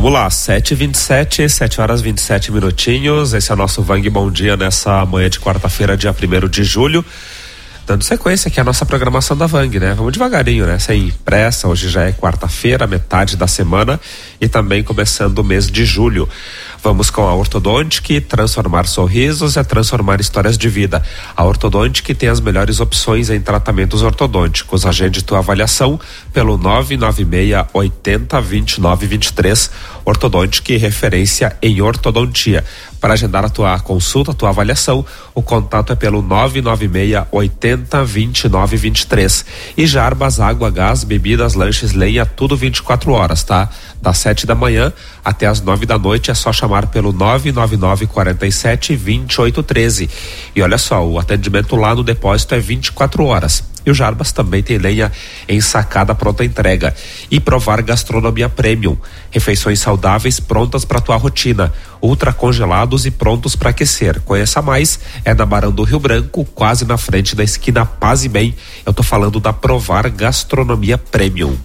Vamos lá, 7h27, 7 horas 27 minutinhos. Esse é o nosso Vang Bom Dia nessa manhã de quarta-feira, dia 1º de julho. Dando sequência aqui a nossa programação da Vang, né? Vamos devagarinho, né? Sem pressa, hoje já é quarta-feira, metade da semana e também começando o mês de julho. Vamos com a Ortodontic, transformar sorrisos é transformar histórias de vida. A Ortodontic tem as melhores opções em tratamentos ortodônticos. Agende tua avaliação pelo 996 80 29 23. Ortodontic, referência em ortodontia. Para agendar a tua consulta, a tua avaliação, o contato é pelo 996 80 29 23. E Jarbas, água, gás, bebidas, lanches, lenha, tudo 24 horas, tá? Das 7 da manhã até as 9 da noite é só chamar pelo 999 47 28 13. E olha só, o atendimento lá no depósito é 24 horas. E o Jarbas também tem lenha ensacada pronta entrega. E Provar Gastronomia Premium. Refeições saudáveis prontas para tua rotina. Ultra congelados e prontos para aquecer. Conheça mais, é na Barão do Rio Branco, quase na frente da esquina Paz e Bem. Eu tô falando da Provar Gastronomia Premium.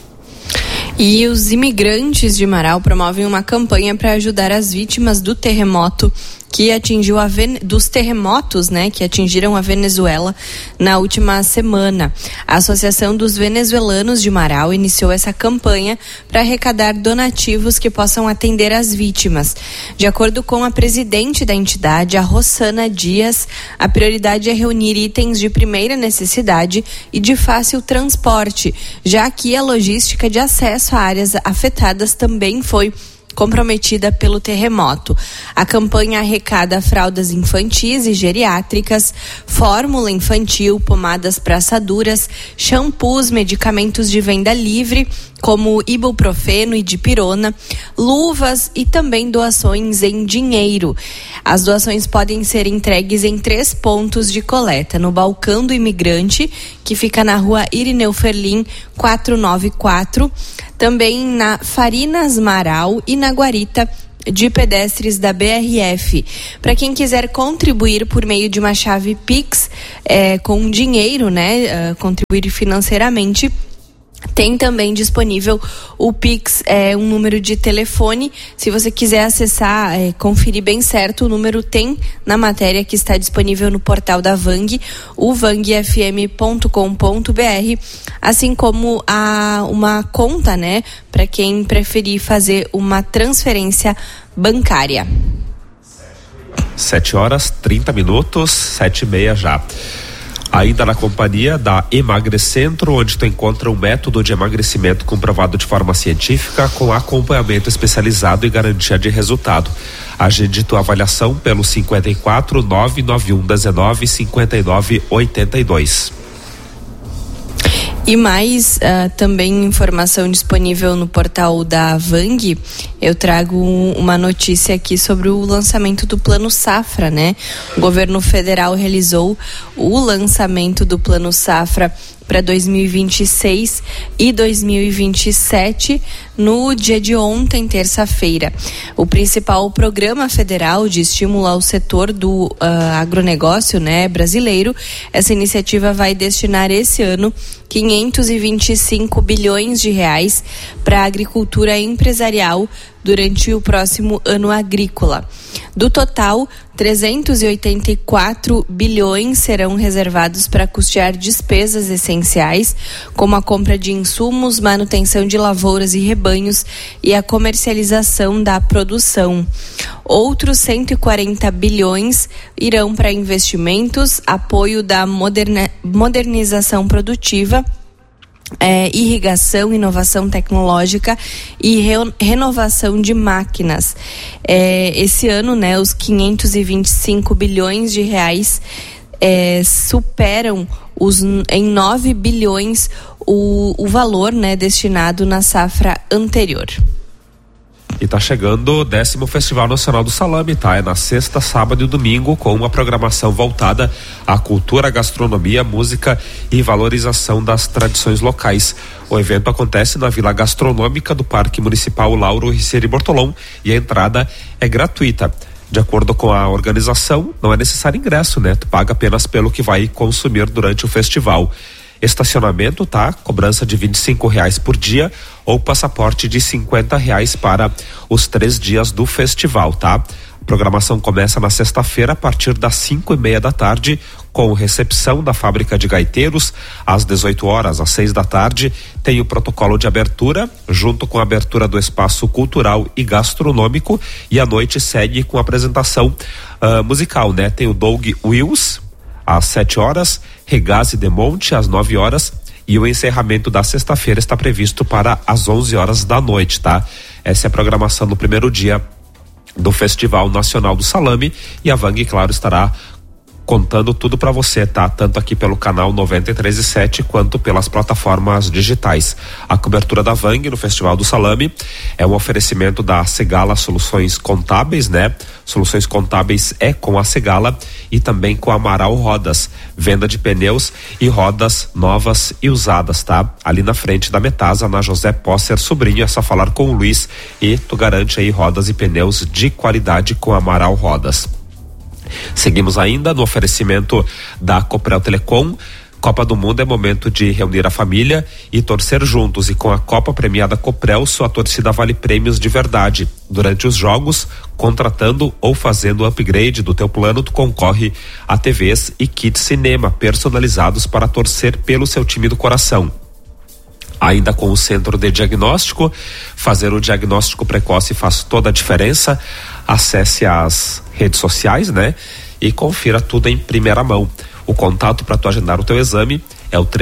E os imigrantes de Marau promovem uma campanha para ajudar as vítimas do terremoto que atingiu dos terremotos, né, que atingiram a Venezuela na última semana. A Associação dos Venezuelanos de Marau iniciou essa campanha para arrecadar donativos que possam atender as vítimas. De acordo com a presidente da entidade, a Rosana Dias, a prioridade é reunir itens de primeira necessidade e de fácil transporte, já que a logística de acesso a áreas afetadas também foi comprometida pelo terremoto. A campanha arrecada fraldas infantis e geriátricas, fórmula infantil, pomadas para assaduras, shampoos, medicamentos de venda livre, como ibuprofeno e dipirona, luvas e também doações em dinheiro. As doações podem ser entregues em 3 pontos de coleta: no Balcão do Imigrante, que fica na rua Irineu Ferlim 494, também na Farinas Marau e na Guarita de Pedestres da BRF. Para quem quiser contribuir por meio de uma chave Pix, com dinheiro, né, contribuir financeiramente, tem também disponível o Pix, um número de telefone. Se você quiser acessar, conferir bem certo, o número tem na matéria que está disponível no portal da Vang, o vangfm.com.br, assim como uma conta, né, para quem preferir fazer uma transferência bancária. 7 horas 30 minutos, 7h30 já. Ainda na companhia da Emagrecentro, onde tu encontra um método de emagrecimento comprovado de forma científica com acompanhamento especializado e garantia de resultado. Agende tua avaliação pelo 54 991 19 59 82. E mais também informação disponível no portal da Vang. Eu trago uma notícia aqui sobre o lançamento do Plano Safra, né? O governo federal realizou o lançamento do Plano Safra para 2026 e 2027 no dia de ontem, terça-feira. O principal programa federal de estímulo ao setor do agronegócio, né, brasileiro, essa iniciativa vai destinar esse ano 525 bilhões de reais para a agricultura empresarial durante o próximo ano agrícola. Do total, 384 bilhões serão reservados para custear despesas essenciais, como a compra de insumos, manutenção de lavouras e rebanhos e a comercialização da produção. Outros 140 bilhões irão para investimentos, apoio da modernização produtiva, irrigação, inovação tecnológica e renovação de máquinas. Esse ano, né, os 525 bilhões de reais superam em 9 bilhões o valor, né, destinado na safra anterior. E tá chegando o 10º Festival Nacional do Salame, tá? É na sexta, sábado e domingo, com uma programação voltada à cultura, gastronomia, música e valorização das tradições locais. O evento acontece na Vila Gastronômica do Parque Municipal Lauro Ricieri Bortolom e a entrada é gratuita. De acordo com a organização, não é necessário ingresso, né? Tu paga apenas pelo que vai consumir durante o festival. estacionamento, tá? Cobrança de R$25 por dia ou passaporte de R$50 para os 3 dias do festival, tá? A programação começa na sexta-feira a partir das 5:30 da tarde, com recepção da fábrica de gaiteiros às 18 horas, às 6 da tarde. Tem o protocolo de abertura, junto com a abertura do espaço cultural e gastronômico, e a noite segue com a apresentação musical, né? Tem o Doug Wills às 7 horas, Regazzi de Monte às 9 horas, e o encerramento da sexta-feira está previsto para as 11 horas da noite, tá? Essa é a programação do primeiro dia do Festival Nacional do Salame, e a Vang, claro, estará contando tudo para você, tá? Tanto aqui pelo canal 93.7 quanto pelas plataformas digitais. A cobertura da Vang no Festival do Salame é um oferecimento da Segala Soluções Contábeis, né? Soluções Contábeis é com a Segala e também com a Amaral Rodas, venda de pneus e rodas novas e usadas, tá? Ali na frente da Metasa, na José Posser Sobrinho, é só falar com o Luiz e tu garante aí rodas e pneus de qualidade com a Amaral Rodas. Seguimos ainda no oferecimento da Coprel Telecom. Copa do Mundo é momento de reunir a família e torcer juntos, e com a Copa premiada Coprel, sua torcida vale prêmios de verdade. Durante os jogos, contratando ou fazendo o upgrade do teu plano, tu concorre a TVs e kits cinema personalizados para torcer pelo seu time do coração. Ainda com o Centro de Diagnóstico, fazer o diagnóstico precoce faz toda a diferença. Acesse as redes sociais, né? E confira tudo em primeira mão. O contato para tu agendar o teu exame é o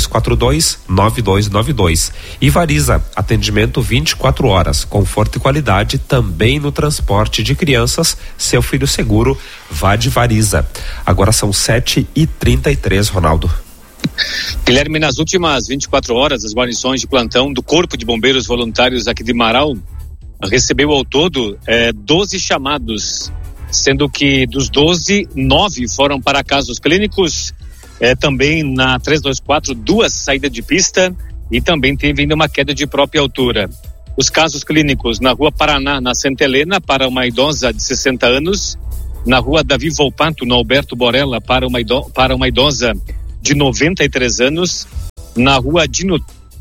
3342-9292. E Variza, atendimento 24 horas, conforto e qualidade também no transporte de crianças. Seu filho seguro, vá de Variza. Agora são 7h33, Ronaldo. Guilherme, nas últimas 24 horas, as guarnições de plantão do Corpo de Bombeiros Voluntários aqui de Marau recebeu ao todo 12 chamados, sendo que dos 12, 9 foram para casos clínicos, também na 324, 2 saídas de pista, e também teve ainda uma queda de própria altura. Os casos clínicos na Rua Paraná, na Santa Helena, para uma idosa de 60 anos, na Rua Davi Volpato, no Alberto Borella, para uma idosa de 93 anos, na Rua Dino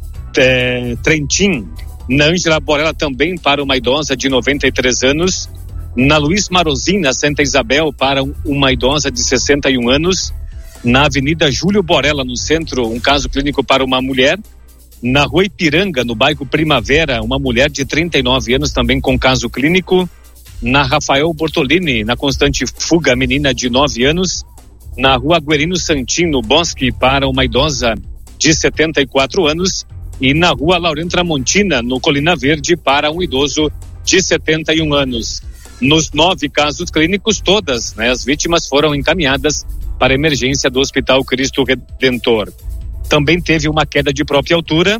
Trentin, na Ângela Borella, também para uma idosa de 93 anos, na Luiz Marozin, na Santa Isabel, para uma idosa de 61 anos, na Avenida Júlio Borella, no centro, um caso clínico para uma mulher, na Rua Ipiranga, no bairro Primavera, uma mulher de 39 anos, também com caso clínico, na Rafael Bortolini, na Constante Fuga, menina de 9 anos, na Rua Guerino Santin, no Bosque, para uma idosa de 74 anos, e na Rua Laurent Tramontina, no Colina Verde, para um idoso de 71 anos. Nos 9 casos clínicos, todas, as vítimas foram encaminhadas para a emergência do Hospital Cristo Redentor. Também teve uma queda de própria altura,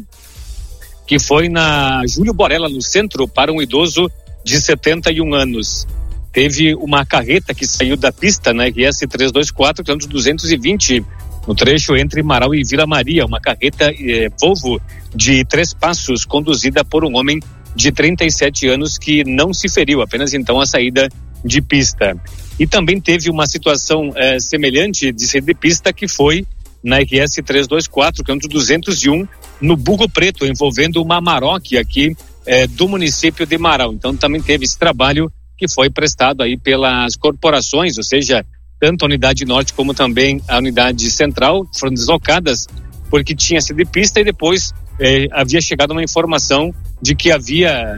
que foi na Júlio Borella, no centro, para um idoso de 71 anos. Teve uma carreta que saiu da pista na RS 324, quilômetro 220, no trecho entre Marau e Vila Maria, uma carreta Volvo de 3 passos, conduzida por um homem de 37 anos que não se feriu, apenas então a saída de pista. E também teve uma situação semelhante de saída de pista, que foi na RS 324, quilômetro 201, no Burro Preto, envolvendo uma Amarok aqui do município de Marau. Então também teve esse trabalho que foi prestado aí pelas corporações, ou seja, tanto a unidade norte como também a unidade central foram deslocadas porque tinha sido de pista, e depois havia chegado uma informação de que havia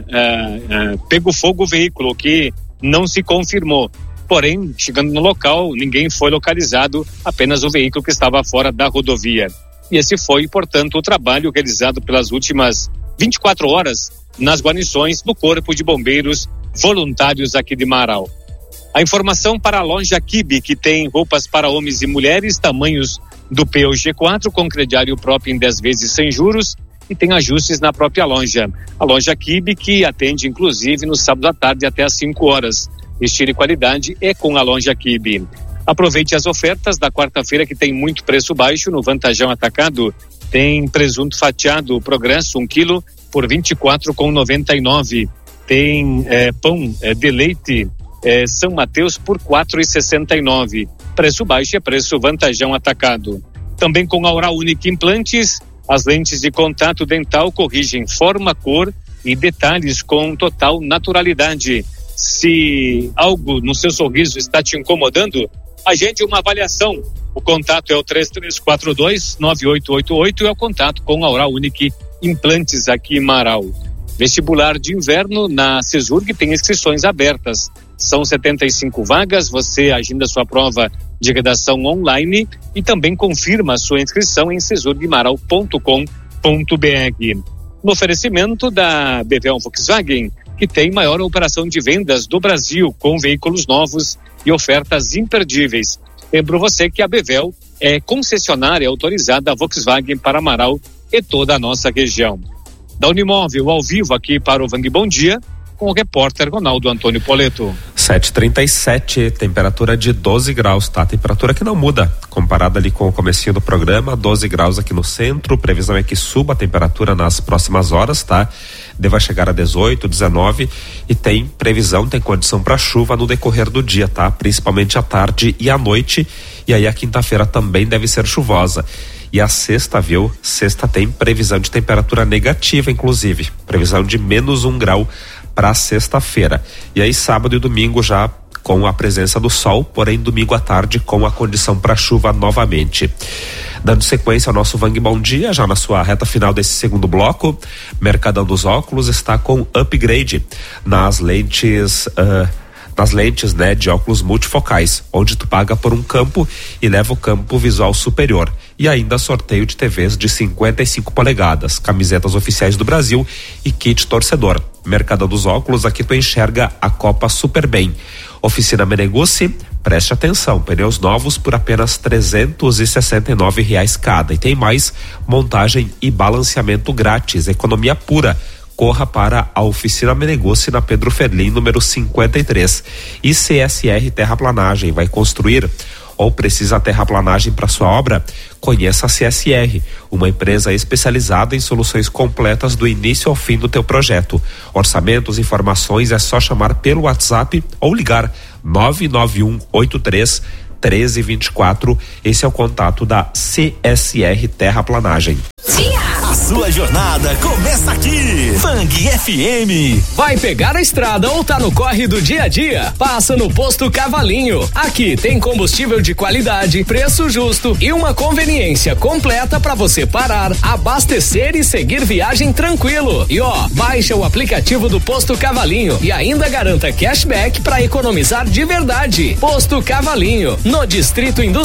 pego fogo o veículo, que não se confirmou. Porém, chegando no local, ninguém foi localizado, apenas o veículo que estava fora da rodovia. E esse foi, portanto, o trabalho realizado pelas últimas 24 horas nas guarnições do Corpo de Bombeiros Voluntários aqui de Marau. A informação para a loja Kibe, que tem roupas para homens e mulheres, tamanhos do POG4, com crediário próprio em 10 vezes sem juros, e tem ajustes na própria loja. A loja Kibe, que atende inclusive no sábado à tarde até às 5 horas. Estilo e qualidade é com a loja Kibe. Aproveite as ofertas da quarta-feira, que tem muito preço baixo no Vantajão Atacado. Tem presunto fatiado Progresso 1 quilo por R$ 24,99. Tem pão de leite São Mateus por R$ 4,69. Preço baixo é preço Vantajão Atacado. Também com a Oral Unique Implantes, as lentes de contato dental corrigem forma, cor e detalhes com total naturalidade. Se algo no seu sorriso está te incomodando, agende uma avaliação. O contato é o 3342-9888 e é o contato com a Oral Unique Implantes aqui em Marau. Vestibular de inverno na CESURG tem inscrições abertas. São 75 vagas, você agenda sua prova de redação online e também confirma a sua inscrição em cesurgmarau.com.br. No oferecimento da Bevel Volkswagen, que tem maior operação de vendas do Brasil, com veículos novos e ofertas imperdíveis. Lembro você que a Bevel é concessionária autorizada Volkswagen para Marau e toda a nossa região. Da Unimóvel, ao vivo aqui para o Vang Bom Dia, com o repórter Ronaldo Antônio Poleto. 7h37, temperatura de 12 graus, tá? Temperatura que não muda, comparada ali com o comecinho do programa, 12 graus aqui no centro, previsão é que suba a temperatura nas próximas horas, tá? Deva chegar a 18, 19 e tem previsão, tem condição para chuva no decorrer do dia, tá? Principalmente à tarde e à noite, e aí a quinta-feira também deve ser chuvosa. E a sexta, viu? Sexta tem previsão de temperatura negativa, inclusive, previsão de -1 grau para sexta-feira. E aí sábado e domingo já com a presença do sol, porém domingo à tarde com a condição para chuva novamente. Dando sequência ao nosso Vang Bom Dia, já na sua reta final desse segundo bloco, Mercadão dos Óculos está com upgrade nas lentes né, de óculos multifocais, onde tu paga por um campo e leva o campo visual superior. E ainda sorteio de TVs de 55 polegadas, camisetas oficiais do Brasil e kit torcedor. Mercadão dos Óculos, aqui tu enxerga a Copa super bem. Oficina Meneguzzi, preste atenção, pneus novos por apenas R$369 cada. E tem mais, montagem e balanceamento grátis, economia pura. Corra para a Oficina Meneguzzi na Pedro Ferlim, número 53. E CSR Terraplanagem, vai construir ou precisa terraplanagem para sua obra? Conheça a CSR, uma empresa especializada em soluções completas do início ao fim do teu projeto. Orçamentos, informações, é só chamar pelo WhatsApp ou ligar 99183-1324. Esse é o contato da CSR Terraplanagem. A sua jornada começa aqui. Vang FM. Vai pegar a estrada ou tá no corre do dia a dia? Passa no Posto Cavalinho. Aqui tem combustível de qualidade, preço justo e uma conveniência completa para você parar, abastecer e seguir viagem tranquilo. E baixa o aplicativo do Posto Cavalinho e ainda garanta cashback para economizar de verdade. Posto Cavalinho, no Distrito Industrial.